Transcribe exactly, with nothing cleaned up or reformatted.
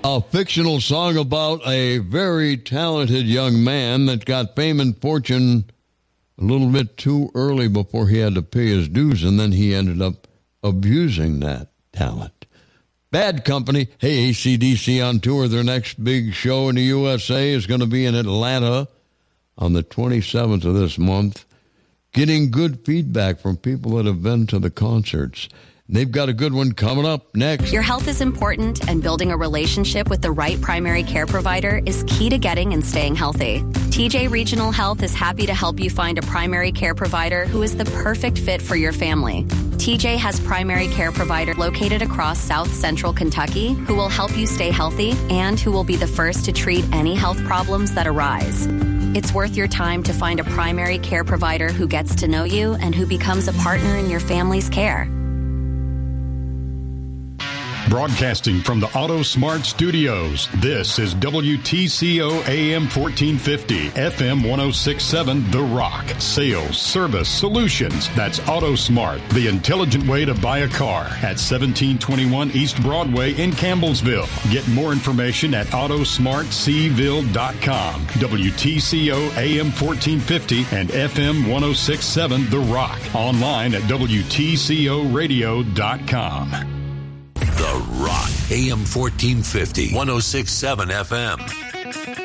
A fictional song about a very talented young man that got fame and fortune a little bit too early before he had to pay his dues, and then he ended up abusing that talent. Bad Company. Hey, A C D C on tour. Their next big show in the U S A is going to be in Atlanta on the twenty-seventh of this month. Getting good feedback from people that have been to the concerts. They've got a good one coming up next. Your health is important, and building a relationship with the right primary care provider is key to getting and staying healthy. T J Regional Health is happy to help you find a primary care provider who is the perfect fit for your family. T J has primary care provider located across South Central Kentucky who will help you stay healthy and who will be the first to treat any health problems that arise. It's worth your time to find a primary care provider who gets to know you and who becomes a partner in your family's care. Broadcasting from the Auto Smart Studios, this is W T C O A M fourteen fifty, F M ten sixty-seven, The Rock. Sales, service, solutions. That's Auto Smart, the intelligent way to buy a car at seventeen twenty-one East Broadway in Campbellsville. Get more information at auto smart c ville dot com. W T C O A M fourteen fifty and F M ten sixty-seven, The Rock. Online at W T C O radio dot com. The Rock, A M fourteen fifty, ten sixty-seven F M.